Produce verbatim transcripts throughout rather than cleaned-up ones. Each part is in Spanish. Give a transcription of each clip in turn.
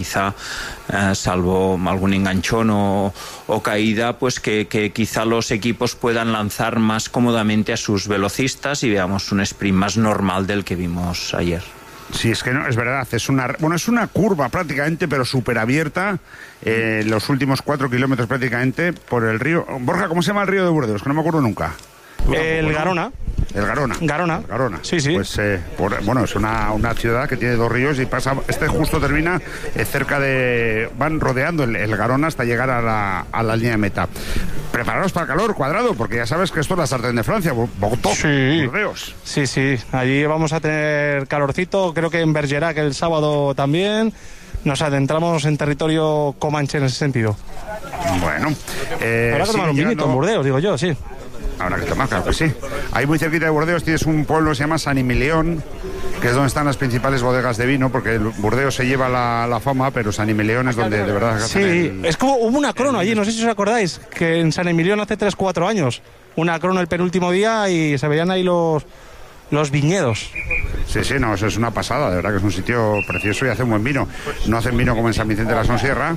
Quizá, eh, salvo algún enganchón o, o caída, pues que, que quizá los equipos puedan lanzar más cómodamente a sus velocistas y veamos un sprint más normal del que vimos ayer. Sí, es que no, es verdad, es una, bueno, es una curva prácticamente, pero súper abierta, eh, los últimos cuatro kilómetros prácticamente por el río. Borja, ¿cómo se llama el río de Burdeos? Que no me acuerdo nunca. El ¿no? Garona. El Garona. Garona. El Garona. Sí, sí. Pues, eh, por, bueno, es una, una ciudad que tiene dos ríos y pasa, este justo termina eh, cerca de, van rodeando el, el Garona hasta llegar a la, a la línea de meta. Prepararos para el calor, Cuadrado, porque ya sabes que esto es la sartén de Francia, Bogotá, sí. Burdeos. Sí, sí, allí vamos a tener calorcito, creo que en Bergerac el sábado también. Nos adentramos en territorio comanche en ese sentido. Bueno. Eh, Habrá que tomar un llegando... vinito en Burdeos, digo yo, sí. Habrá que tomar, claro que sí. Ahí muy cerquita de Burdeos tienes un pueblo que se llama San Emilión, que es donde están las principales bodegas de vino, porque Burdeos se lleva la, la fama, pero San Emilión es donde de verdad... Sí, el, es como hubo una crono el... allí, no sé si os acordáis, que en San Emilión hace tres cuatro años, una crono el penúltimo día y se veían ahí los... los viñedos. Sí, sí, no, eso es una pasada, de verdad que es un sitio precioso y hace un buen vino. No hacen vino como en San Vicente de la Sonsierra,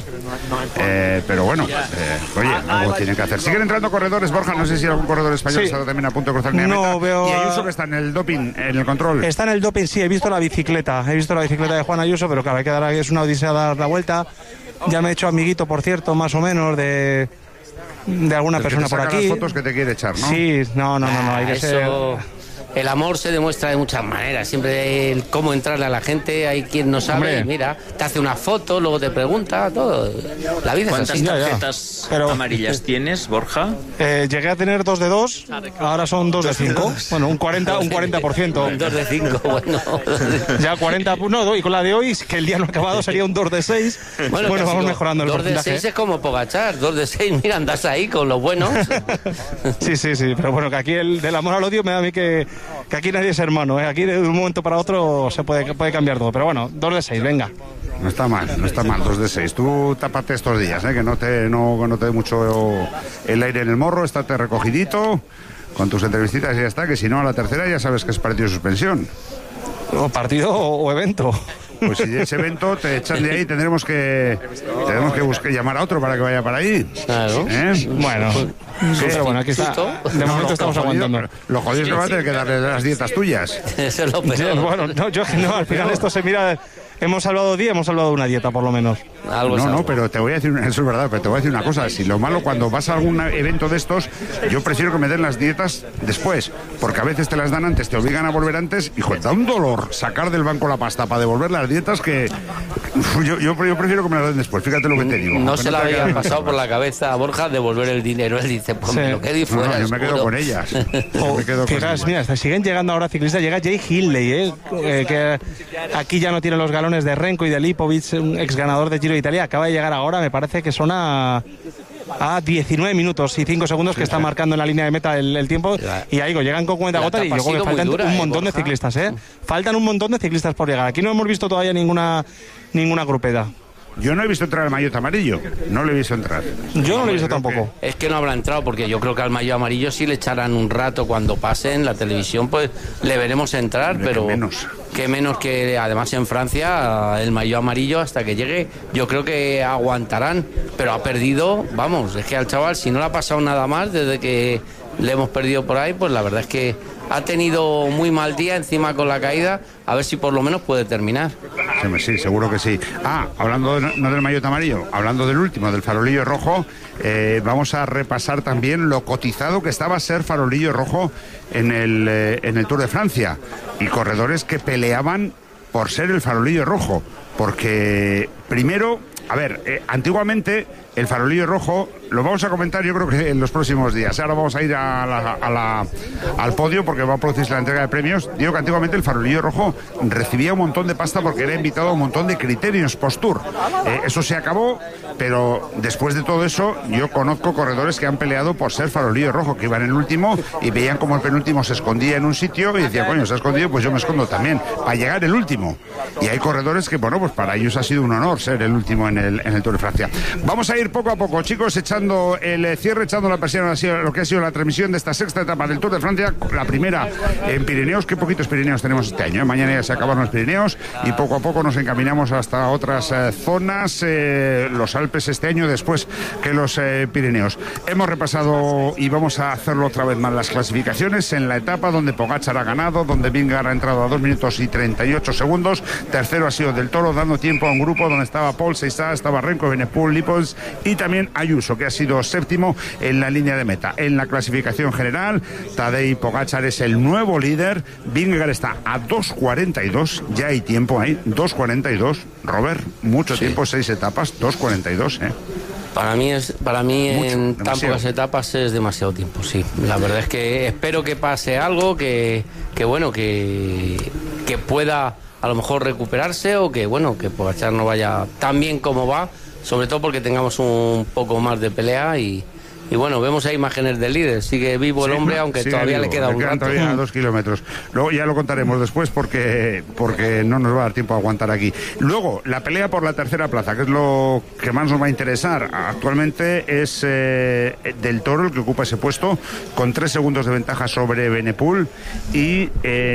eh, pero bueno, eh, oye, algo tienen que hacer. Siguen entrando corredores, Borja, no sé si algún corredor español sí. está también a punto de cruzar la no, meta. Veo y Ayuso que está en el doping, en el control. Está en el doping, sí, he visto la bicicleta, he visto la bicicleta de Juan Ayuso, pero claro, hay que dar, es una odisea dar la vuelta. Ya me he hecho amiguito, por cierto, más o menos, de... de alguna el persona que te por saca aquí. las fotos que te quiere echar, ¿no? Sí, no, no, no, no hay que Eso... ser... El amor se demuestra de muchas maneras, siempre el cómo entrarle a la gente, hay quien no sabe, y mira, te hace una foto, luego te pregunta, todo. La vida es así. ¿Cuántas tarjetas Pero... amarillas tienes, Borja? Eh, llegué a tener dos de dos, ahora son dos de cinco. Bueno, un cuarenta, un cuarenta por ciento. dos de cinco, bueno. Ya cuarenta, no, y con la de hoy, que el día no ha acabado, sería un dos de seis. Bueno, bueno vamos mejorando el porcentaje. dos de seis es como Pogačar, dos de seis, mira, andas ahí con los buenos. Sí, sí, sí, pero bueno, que aquí el del amor al odio me da a mí que... que aquí nadie es hermano, ¿eh? Aquí de un momento para otro se puede, puede cambiar todo, pero bueno, dos de seis, venga. No está mal, no está mal, dos de seis. Tú tápate estos días, ¿eh? que no te, no, no te dé mucho el aire en el morro, estate recogidito con tus entrevistitas y ya está, que si no a la tercera ya sabes que es partido de suspensión. O partido o, o evento. Pues si ese evento te echan de ahí, tendremos que tendremos que buscar llamar a otro para que vaya para ahí. Claro. ¿Eh? Bueno, sí, pero bueno, aquí está. De momento estamos aguantando. Lo jodido es que va a tener que darle las dietas tuyas. Eso es lo peor. Bueno, no, yo no, al final esto se mira. Hemos salvado día, hemos salvado una dieta por lo menos. Algo no, salvo. no, pero te voy a decir, eso es verdad, pero te voy a decir una cosa. Si lo malo cuando vas a algún evento de estos, yo prefiero que me den las dietas después, porque a veces te las dan antes, te obligan a volver antes, y joder, da un dolor sacar del banco la pasta para devolver las dietas que yo, yo, yo prefiero que me las den después, fíjate lo que te digo. No se no le había quedar... pasado por la cabeza a Borja devolver el dinero, él dice, pues sí. me lo quedo y fuera. No, no, yo me quedo con ellas. Oh, me quedo fijaos, con mira, siguen llegando ahora ciclistas, llega Jay Hindley, ¿eh? Eh, que aquí ya no tiene los galones de Renko y de Lipovic, un ex ganador de Giro de Italia, acaba de llegar ahora, me parece que son a, a diecinueve minutos y cinco segundos que está marcando en la línea de meta el, el tiempo, y ahí llegan con cuenta gota y luego me faltan dura, un montón eh, de ciclistas, ¿eh? Faltan un montón de ciclistas por llegar. Aquí no hemos visto todavía ninguna ninguna grupeta. Yo no he visto entrar al maillot amarillo, no lo he visto entrar. Yo no lo he visto tampoco. Que... Es que no habrá entrado, porque yo creo que al maillot amarillo sí le echarán un rato cuando pase en la televisión, pues le veremos entrar, Hombre, pero... Que menos. Que menos que además en Francia el maillot amarillo hasta que llegue, yo creo que aguantarán, pero ha perdido, vamos, es que al chaval si no le ha pasado nada más desde que le hemos perdido por ahí, pues la verdad es que ha tenido muy mal día encima con la caída, a ver si por lo menos puede terminar. Sí, sí, seguro que sí. Ah, hablando de, no del maillot amarillo, hablando del último, del farolillo rojo, eh, vamos a repasar también lo cotizado que estaba ser farolillo rojo en el, eh, en el Tour de Francia, y corredores que peleaban por ser el farolillo rojo, porque primero, a ver, eh, antiguamente el farolillo rojo lo vamos a comentar yo creo que en los próximos días. Ahora vamos a ir a la, a la, al podio porque va a producirse la entrega de premios. Digo que antiguamente el farolillo rojo recibía un montón de pasta porque era invitado a un montón de criterios post-tour. Eh, eso se acabó, pero después de todo eso yo conozco corredores que han peleado por ser farolillo rojo, que iban en el último y veían como el penúltimo se escondía en un sitio y decían, coño, se ha escondido, pues yo me escondo también, para llegar el último. Y hay corredores que, bueno, pues para ellos ha sido un honor ser el último en el, en el Tour de Francia. Vamos a ir poco a poco, chicos, echando el cierre, echando la persiana a lo que ha sido la transmisión de esta sexta etapa del Tour de Francia, la primera en Pirineos. Qué poquitos Pirineos tenemos este año, ¿eh? Mañana ya se acabaron los Pirineos y poco a poco nos encaminamos hasta otras eh, zonas, eh, los Alpes este año después que los eh, Pirineos. Hemos repasado y vamos a hacerlo otra vez más las clasificaciones en la etapa donde Pogačar ha ganado, donde Vingegaard ha entrado a dos minutos y treinta y ocho segundos. Tercero ha sido Del Toro, dando tiempo a un grupo donde estaba Paul Seissá, estaba Renko, Evenepoel, Lippels y también Ayuso, que ha sido séptimo en la línea de meta. En la clasificación general, Tadej Pogačar es el nuevo líder. Vingegaard está a dos cuarenta y dos, ya hay tiempo ahí, dos cuarenta y dos. Robert, mucho sí. tiempo, seis etapas, dos cuarenta y dos, ¿eh? Para mí, es, para mí Mucho, en tan demasiado. pocas etapas es demasiado tiempo, sí. La verdad es que espero que pase algo, que, que bueno, que, que pueda a lo mejor recuperarse o que, bueno, que Pogačar no vaya tan bien como va, sobre todo porque tengamos un poco más de pelea y... Y bueno, vemos ahí imágenes del líder. Sigue vivo el sí, hombre, aunque todavía vivo. le queda le un quedan rato. Todavía dos kilómetros. Luego ya lo contaremos después porque, porque no nos va a dar tiempo a aguantar aquí. Luego, la pelea por la tercera plaza, que es lo que más nos va a interesar. Actualmente es eh, Del Toro el que ocupa ese puesto, con tres segundos de ventaja sobre Evenepoel y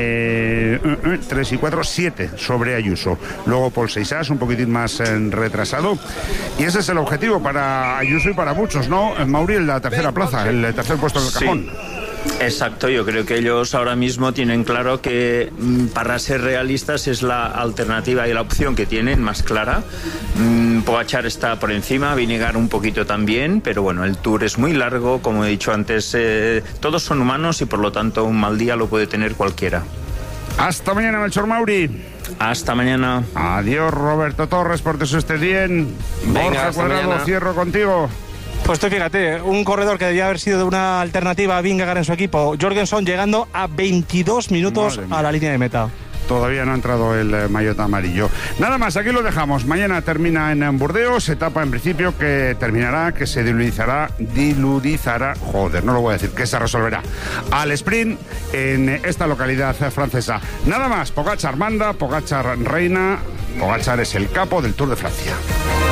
eh, tres y cuatro, siete sobre Ayuso. Luego Paul Seissá un poquitín más eh, retrasado. Y ese es el objetivo para Ayuso y para muchos, ¿no, Mauri? La tercera plaza, el tercer puesto del cajón. Sí, exacto, yo creo que ellos ahora mismo tienen claro que mm, para ser realistas es la alternativa y la opción que tienen más clara. mm, Pogačar está por encima, Vingegaard un poquito también, pero bueno, el Tour es muy largo, como he dicho antes, eh, todos son humanos y por lo tanto un mal día lo puede tener cualquiera. Hasta mañana, Melchor Mauri. Hasta mañana. Adiós, Roberto Torres, por eso esté bien. Venga, Borja Cuadrado, cierro contigo. Pues tú fíjate, un corredor que debía haber sido de una alternativa a Vingegaard en su equipo, Jorgensen, llegando a veintidós minutos a la línea de meta. Todavía no ha entrado el eh, maillot amarillo. Nada más, aquí lo dejamos. Mañana termina en Burdeos, etapa en principio que terminará, que se diludizará, diludizará, joder, no lo voy a decir, que se resolverá al sprint en esta localidad francesa. Nada más, Pogačar manda, Pogačar reina, Pogačar es el capo del Tour de Francia.